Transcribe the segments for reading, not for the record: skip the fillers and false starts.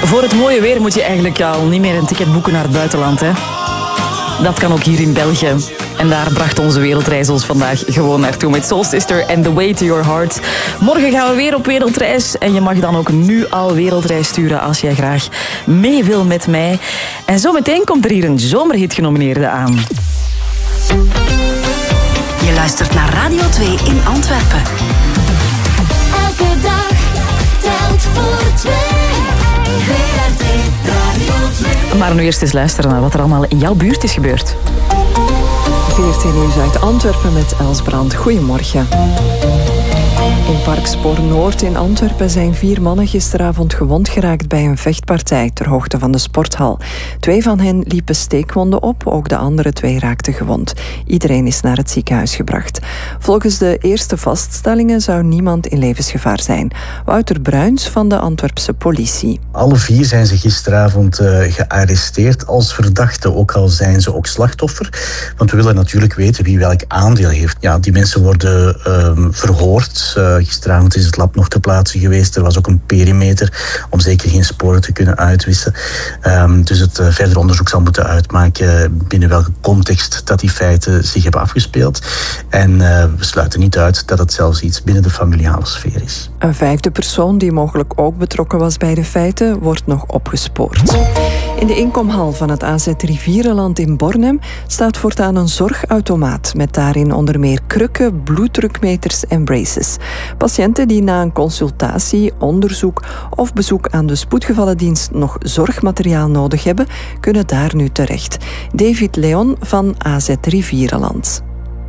Voor het mooie weer moet je eigenlijk al niet meer een ticket boeken naar het buitenland, hè? Dat kan ook hier in België. En daar bracht onze wereldreis ons vandaag gewoon naartoe met Soul Sister and The Way to Your Heart. Morgen gaan we weer op wereldreis. En je mag dan ook nu al wereldreis sturen als jij graag mee wil met mij. En zometeen komt er hier een zomerhit genomineerde aan. Je luistert naar Radio 2 in Antwerpen. Elke dag telt voor twee. VRT Radio 2. Maar nu eerst eens luisteren naar wat er allemaal in jouw buurt is gebeurd. VRT Nieuws uit Antwerpen met Els Brand. Goedemorgen. In Park Spoor Noord in Antwerpen zijn 4 mannen gisteravond gewond geraakt bij een vechtpartij ter hoogte van de sporthal. 2 van hen liepen steekwonden op, ook de andere 2 raakten gewond. Iedereen is naar het ziekenhuis gebracht. Volgens de eerste vaststellingen zou niemand in levensgevaar zijn. Wouter Bruins van de Antwerpse politie. Alle 4 zijn ze gisteravond gearresteerd als verdachten, ook al zijn ze ook slachtoffer. Want we willen natuurlijk weten wie welk aandeel heeft. Ja, die mensen worden verhoord. Gisteravond is het lab nog ter plaatse geweest. Er was ook een perimeter om zeker geen sporen te kunnen uitwissen. Dus het verder onderzoek zal moeten uitmaken binnen welke context dat die feiten zich hebben afgespeeld. En we sluiten niet uit dat het zelfs iets binnen de familiale sfeer is. Een 5e persoon die mogelijk ook betrokken was bij de feiten wordt nog opgespoord. In de inkomhal van het AZ Rivierenland in Bornem staat voortaan een zorgautomaat met daarin onder meer krukken, bloeddrukmeters en braces. Patiënten die na een consultatie, onderzoek of bezoek aan de spoedgevallendienst nog zorgmateriaal nodig hebben, kunnen daar nu terecht. David Leon van AZ Rivierenland.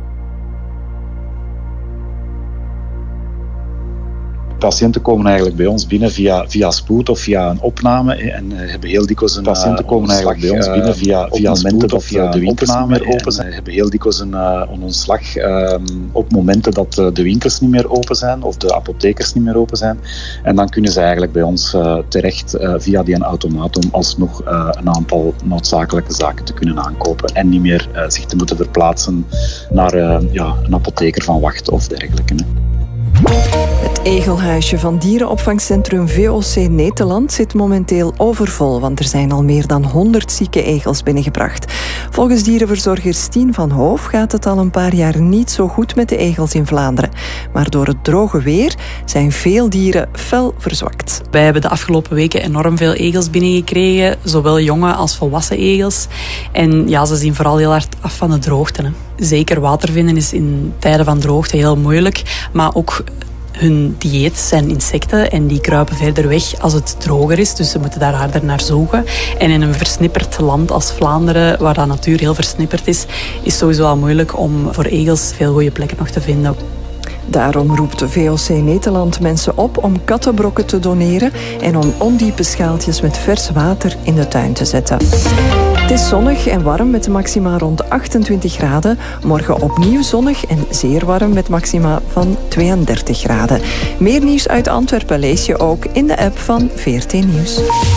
Patiënten komen eigenlijk bij ons binnen via spoed of via een opname en hebben heel dikwijls een patiënten komen eigenlijk bij ons binnen via momenten of via de winkels niet meer open zijn. Hebben heel dikwijls een ontslag op momenten dat de winkels niet meer open zijn of de apothekers niet meer open zijn. En dan kunnen ze eigenlijk bij ons terecht via die automaat om alsnog een aantal noodzakelijke zaken te kunnen aankopen en niet meer zich te moeten verplaatsen naar een apotheker van Wacht of dergelijke. Het egelhuisje van dierenopvangcentrum VOC Nederland zit momenteel overvol, want er zijn al meer dan 100 zieke egels binnengebracht. Volgens dierenverzorger Stien van Hoof gaat het al een paar jaar niet zo goed met de egels in Vlaanderen. Maar door het droge weer zijn veel dieren fel verzwakt. Wij hebben de afgelopen weken enorm veel egels binnengekregen, zowel jonge als volwassen egels. En ja, ze zien vooral heel hard af van de droogte. Hè. Zeker water vinden is in tijden van droogte heel moeilijk, maar ook hun dieet zijn insecten en die kruipen verder weg als het droger is. Dus ze moeten daar harder naar zoeken. En in een versnipperd land als Vlaanderen, waar de natuur heel versnipperd is sowieso al moeilijk om voor egels veel goede plekken nog te vinden. Daarom roept de VOC Nederland mensen op om kattenbrokken te doneren en om ondiepe schaaltjes met vers water in de tuin te zetten. Het is zonnig en warm met maxima rond 28 graden. Morgen opnieuw zonnig en zeer warm met maxima van 32 graden. Meer nieuws uit Antwerpen lees je ook in de app van VRT Nieuws.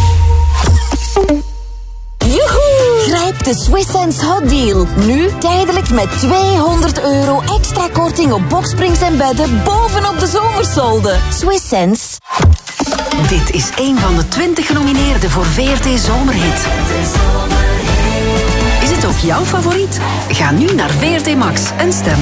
Joehoe! Grijp de Swiss Sense Hot Deal. Nu tijdelijk met €200 extra korting op boksprings en bedden bovenop de zomersolden. Swiss Sense. Dit is een van de 20 genomineerden voor VRT Zomerhit. Is het ook jouw favoriet? Ga nu naar VRT Max en stem.